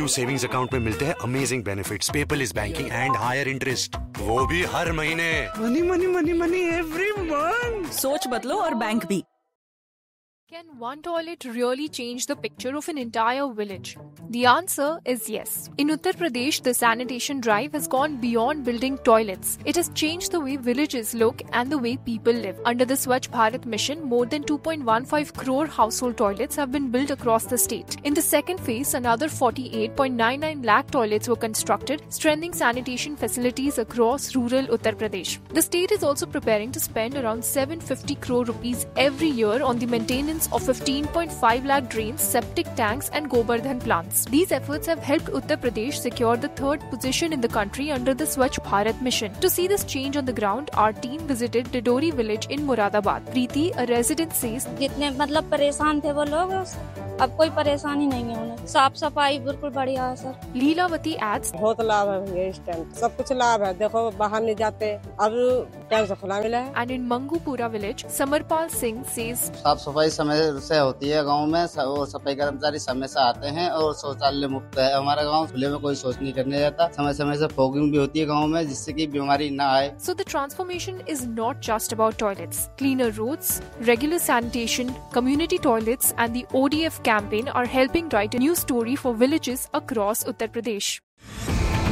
PSU savings account में मिलते हैं amazing benefits, paperless banking and higher interest, वो भी हर महीने। Money money money money every month. सोच बदलो और बैंक भी। Can one toilet really change the picture of an entire village? The answer is yes. In Uttar Pradesh, the sanitation drive has gone beyond building toilets. It has changed the way villages look and the way people live. Under the Swachh Bharat mission, more than 2.15 crore household toilets have been built across the state. In the second phase, another 48.99 lakh toilets were constructed, strengthening sanitation facilities across rural Uttar Pradesh. The state is also preparing to spend around 750 crore rupees every year on the maintenance of 15.5 lakh drains, septic tanks and Gobardhan plants. These efforts have helped Uttar Pradesh secure the third position in the country under the Swachh Bharat mission. To see this change on the ground, our team visited Didori village in Moradabad. Preeti, a resident, says, जितने मतलब परेशान थे वो लोग, अब कोई परेशानी नहीं है उन्हें। साफ सफाई बिल्कुल बढ़िया है सर। Leelavati adds, बहुत लाभ है भैया इस टाइम, सब कुछ लाभ है। देखो बाहर नहीं जाते, अब टाइम से खुला मिला है। And in Mangupura village, Samarpal Singh says, साफ सफाई समय से होती है गांव में, और सफाई कर्मचारी समय से आते हैं और शौचालय मुक्त है हमारा गांव। खुले में कोई शौच नहीं करने जाता। समय समय से फॉगिंग भी होती है गांव में, जिससे कि बीमारी न आए। So the transformation is not just about toilets. Cleaner roads, regular sanitation, community toilets and the ODF campaign are helping write a new story for villages across Uttar Pradesh.